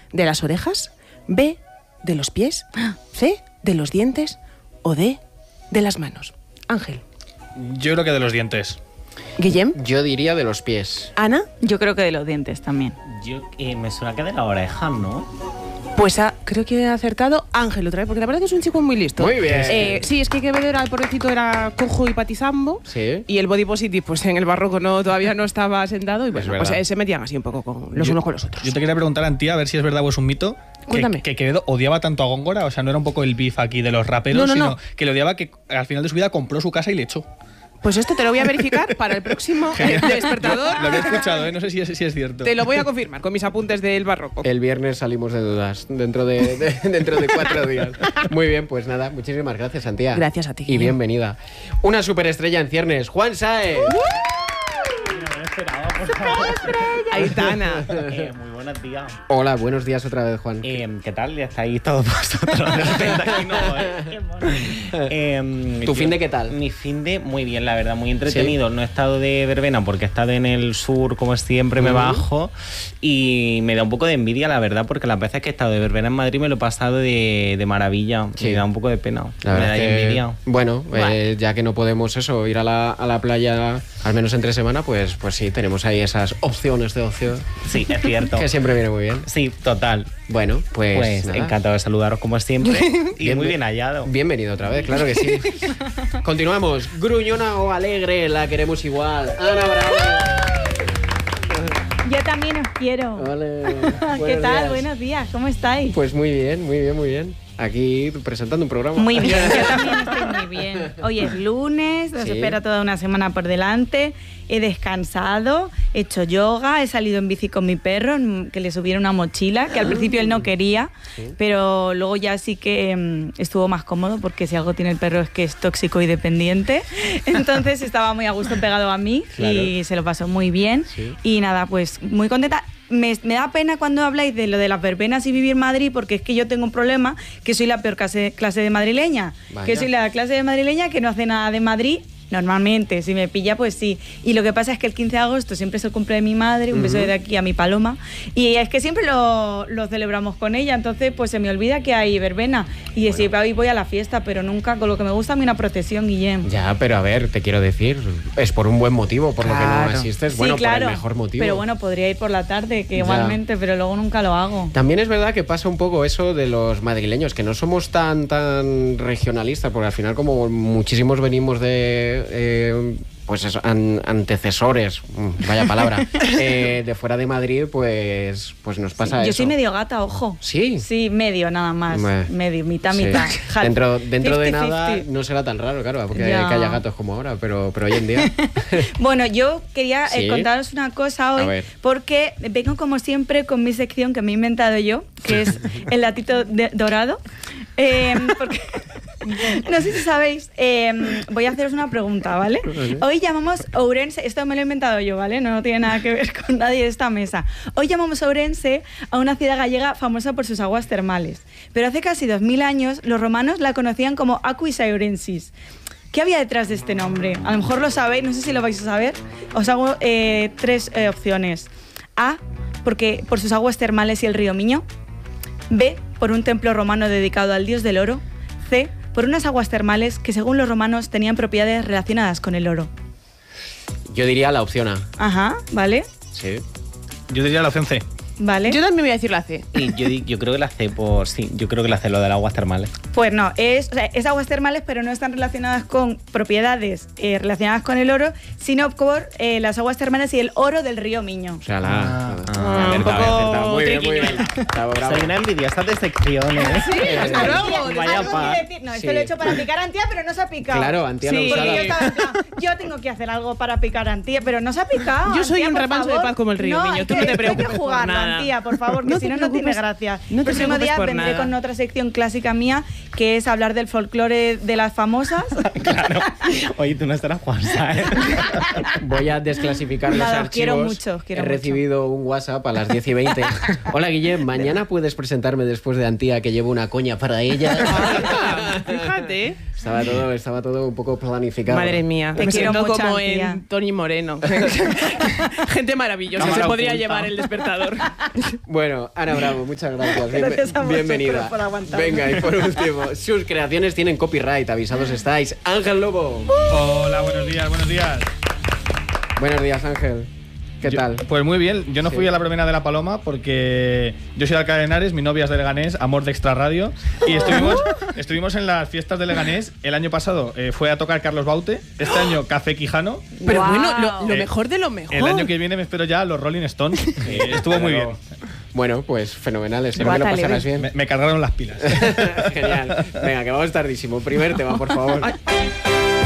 de las orejas, B, de los pies, C, de los dientes o D, de las manos? Ángel. Yo creo que de los dientes. Guillem. Yo diría de los pies. Ana. Yo creo que de los dientes también. Yo me suena que de la oreja, ¿no? Pues creo que ha acertado Ángel otra vez, porque la verdad que es un chico muy listo. Muy bien. Sí, es que Quevedo era, el pobrecito era cojo y patizambo. Sí. Y el body positive, pues en el barroco todavía no estaba sentado. Y bueno, pues se metían así un poco con los unos con los otros. Yo te quería preguntar, Antía, a ver si es verdad o es un mito. Cuéntame. Que Quevedo odiaba tanto a Góngora, o sea, no era un poco el beef aquí de los raperos, sino que le odiaba, que al final de su vida compró su casa y le echó. Pues esto te lo voy a verificar para el próximo despertador. Lo que he escuchado, no sé si es cierto. Te lo voy a confirmar con mis apuntes del barroco. El viernes salimos de dudas, dentro de 4 días. Muy bien, pues nada, muchísimas gracias, Antía. Gracias a ti. Y bienvenida. Una superestrella en ciernes, Juan Sáez. Aitana. Muy buenos días. Hola, buenos días otra vez, Juan. ¿Qué tal? Ya estáis todos vosotros. ¿Tu fin de qué tal? Mi fin de muy bien, la verdad, muy entretenido. ¿Sí? No he estado de verbena porque he estado en el sur, como siempre, me bajo. Y me da un poco de envidia, la verdad, porque las veces que he estado de verbena en Madrid me lo he pasado de maravilla. Sí. Me da un poco de pena. La me verdad da envidia. Bueno, ya que no podemos ir a la playa, al menos entre semana, pues sí, tenemos ahí esas opciones de ocio. Sí, es cierto. Que siempre viene muy bien. Sí, total. Bueno, pues nada. Encantado de saludaros como siempre. Y muy bien hallado. Bienvenido otra vez, claro que sí. Continuamos. Gruñona o alegre, la queremos igual. Ana Bravo. Yo también os quiero. Vale. ¿Qué tal? Buenos días, ¿cómo estáis? Pues muy bien, muy bien, muy bien. Aquí presentando un programa. Muy bien, yo también estoy muy bien. Hoy es lunes, nos espera toda una semana por delante. He descansado, he hecho yoga, he salido en bici con mi perro, que le subiera una mochila, que al principio él no quería, pero luego ya sí que estuvo más cómodo, porque si algo tiene el perro es que es tóxico y dependiente. Entonces estaba muy a gusto pegado a mí y se lo pasó muy bien. Sí. Y nada, pues muy contenta. Me da pena cuando habláis de lo de las verbenas y vivir en Madrid, porque es que yo tengo un problema, que soy la peor clase de madrileña. Vaya. Que soy la clase de madrileña que no hace nada de Madrid. Normalmente, si me pilla, pues sí. Y lo que pasa es que el 15 de agosto siempre es el cumple de mi madre, un beso de aquí a mi Paloma, y es que siempre lo celebramos con ella, entonces pues se me olvida que hay verbena. Y bueno, sí, hoy voy a la fiesta, pero nunca, con lo que me gusta a mí una procesión, Guillem. Ya, pero a ver, te quiero decir, es por un buen motivo, por lo que no asistes, sí, bueno, claro, por el mejor motivo. Pero bueno, podría ir por la tarde, que igualmente, pero luego nunca lo hago. También es verdad que pasa un poco eso de los madrileños, que no somos tan regionalistas, porque al final como muchísimos venimos de pues eso, antecesores, vaya palabra, de fuera de Madrid, pues nos pasa eso. Yo soy medio gata, ojo. ¿Sí? Sí, medio nada más. Medio, mitad. Dentro 50, de nada 50. No será tan raro, claro, porque que haya gatos como ahora, pero hoy en día... Bueno, yo quería contaros una cosa hoy, porque vengo como siempre con mi sección que me he inventado yo, que es el latito dorado. Porque... No sé si sabéis, voy a haceros una pregunta, ¿vale? Hoy llamamos Ourense, esto me lo he inventado yo, ¿vale? No tiene nada que ver con nadie de esta mesa. Hoy llamamos Ourense a una ciudad gallega famosa por sus aguas termales. Pero hace casi 2000 años los romanos la conocían como Aquis Aurensis. ¿Qué había detrás de este nombre? A lo mejor lo sabéis, no sé si lo vais a saber. Os hago 3 opciones. A, porque por sus aguas termales y el río Miño. B, por un templo romano dedicado al dios del oro. C, por unas aguas termales que según los romanos tenían propiedades relacionadas con el oro. Yo diría la opción A. Ajá, ¿vale? Sí. Yo diría la opción C. Vale. Yo también voy a decir la C. Y yo creo que la C yo creo que la C, lo de las aguas termales. Pues no, es aguas termales, pero no están relacionadas con propiedades relacionadas con el oro, sino por las aguas termales y el oro del río Miño. O sea, un poco muy bien, muy bien. Soy una envidiosa de secciones. Sí, hasta luego. Vaya paz. No, esto lo he hecho para picar a Antía, pero no se ha picado. Claro, Antía lo usaba. Yo tengo que hacer algo para picar a Antía, pero no se ha picado. Yo soy un remanso de paz como el río Miño, tú no te preocupes por nada. Antía, por favor, que si no tiene gracia. No el próximo día vendré nada. con otra sección clásica mía, que es hablar del folclore de las famosas. Claro. Oye, tú no estarás Juan, ¿sabes? Voy a desclasificar los archivos. Quiero mucho. He recibido un WhatsApp a las 10:20. Hola, Guillem, mañana puedes presentarme después de Antía, que llevo una coña para ella. Fíjate. Estaba todo un poco planificado. Madre mía, Te me quiero siento mucho, como tía. en Tony Moreno. Gente maravillosa, Cámara se podría oculta. llevar el despertador. Bueno, Ana Bravo, muchas gracias. Gracias a vosotros Bienvenida. por aguantarme. Venga, y por último, sus creaciones tienen copyright, avisados estáis. Ángel Lobo. Hola, buenos días, buenos días. Buenos días, Ángel. ¿Qué tal? Pues muy bien, yo no fui a la verbena de La Paloma porque yo soy de Alcalá de Henares, mi novia es de Leganés, amor de Extra Radio, y estuvimos en las fiestas de Leganés. El año pasado fue a tocar Carlos Baute, este año Café Quijano. Pero Wow. bueno, lo mejor de lo mejor. El año que viene me espero ya a los Rolling Stones. Estuvo muy bien. Bueno, pues fenomenal, espero que lo Guátale, pasarás ven. bien. Me cargaron las pilas. Genial. Venga, que vamos tardísimo. Primer tema, por favor.